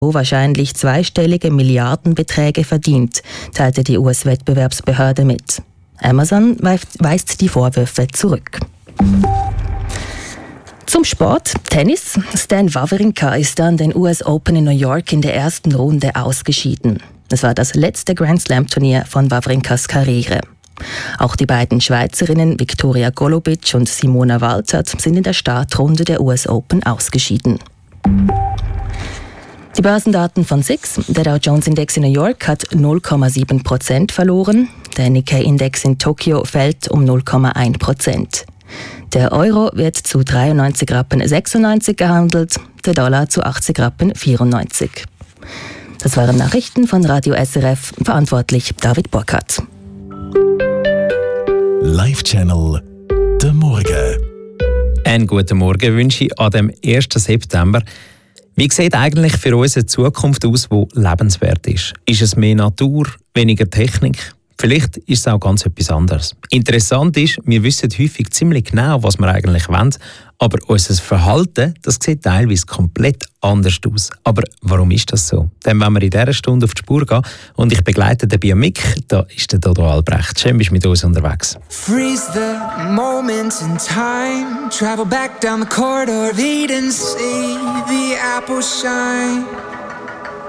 wahrscheinlich zweistellige Milliardenbeträge verdient, teilte die US-Wettbewerbsbehörde mit. Amazon weist die Vorwürfe zurück. Zum Sport, Tennis. Stan Wawrinka ist an den US Open in New York in der ersten Runde ausgeschieden. Es war das letzte Grand Slam-Turnier von Wawrinkas Karriere. Auch die beiden Schweizerinnen Viktoria Golubic und Simona Waltert sind in der Startrunde der US Open ausgeschieden. Die Börsendaten von SIX. Der Dow Jones Index in New York hat 0,7% verloren. Der Nikkei-Index in Tokio fällt um 0,1%. Der Euro wird zu 93,96 Rappen gehandelt, der Dollar zu 80,94 Rappen. Das waren Nachrichten von Radio SRF, verantwortlich David Burkhardt. Live-Channel «Der Morgen». Einen guten Morgen wünsche ich an dem 1. September. Wie sieht eigentlich für uns eine Zukunft aus, die lebenswert ist? Ist es mehr Natur, weniger Technik? Vielleicht ist es auch ganz etwas anderes. Interessant ist, wir wissen häufig ziemlich genau, was wir eigentlich wollen, aber unser Verhalten, das sieht teilweise komplett anders aus. Aber warum ist das so? Dann wollen wir in dieser Stunde auf die Spur gehen und ich begleite den Biomik, da ist der Dodo Albrecht. Schön, bist du mit uns unterwegs. Freeze the moment in time, travel back down the corridor of Eden, see the apple shine.